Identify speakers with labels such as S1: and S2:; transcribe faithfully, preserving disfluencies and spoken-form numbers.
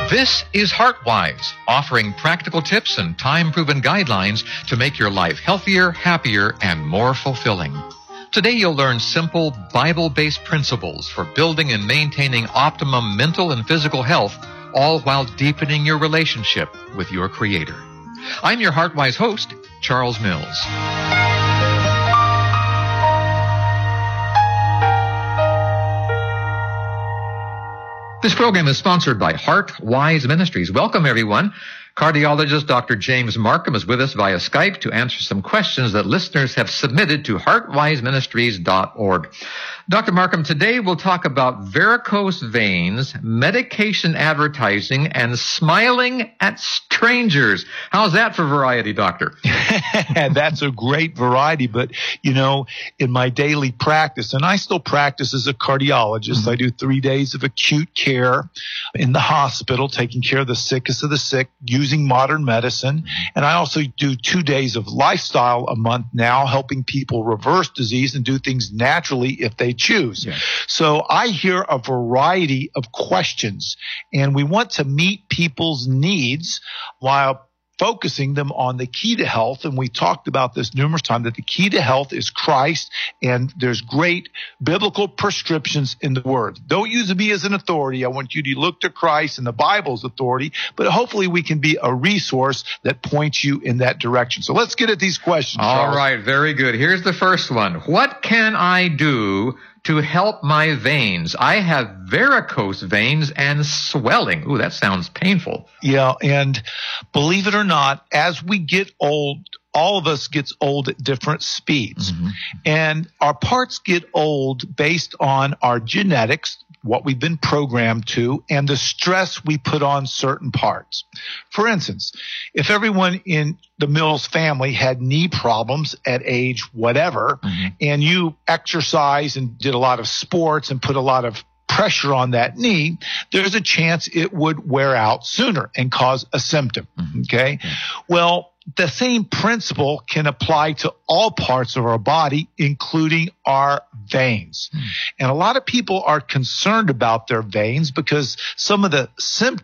S1: This is HeartWise, offering practical tips and time-proven guidelines to make your life healthier, happier, and more fulfilling. Today you'll learn simple Bible-based principles for building and maintaining optimum mental and physical health, all while deepening your relationship with your Creator. I'm your HeartWise host, Charles Mills. This program is sponsored by HeartWise Ministries. Welcome, everyone. Cardiologist Doctor James Markham is with us via Skype to answer some questions that listeners have submitted to heart wise ministries dot org. Doctor Markham, today we'll talk about varicose veins, medication advertising, and smiling at strangers. How's that for variety, Doctor?
S2: That's a great variety, but, you know, in my daily practice, and I still practice as a cardiologist, mm-hmm. I do three days of acute care in the hospital, taking care of the sickest of the sick, using modern medicine, and I also do two days of lifestyle a month now, helping people reverse disease and do things naturally if they choose. Yeah. So I hear a variety of questions, and we want to meet people's needs while focusing them on the key to health. And we talked about this numerous times, that the key to health is Christ, and there's great biblical prescriptions in the Word. Don't use me as an authority. I want you to look to Christ and the Bible's authority, but hopefully we can be a resource that points you in that direction. So let's get at these questions,
S1: All
S2: Charles.
S1: right, very good. Here's the first one. What can I do to help my veins? I have varicose veins and swelling. Ooh, that sounds painful.
S2: Yeah, and believe it or not, as we get old, all of us gets old at different speeds. Mm-hmm. And our parts get old based on our genetics, what we've been programmed to, and the stress we put on certain parts. For instance, if everyone in the Mills family had knee problems at age whatever, mm-hmm. and you exercise and did a lot of sports and put a lot of pressure on that knee, there's a chance it would wear out sooner and cause a symptom. Mm-hmm. Okay? Yeah. Well, the same principle can apply to all parts of our body, including our veins. Mm. And a lot of people are concerned about their veins because some of the symptoms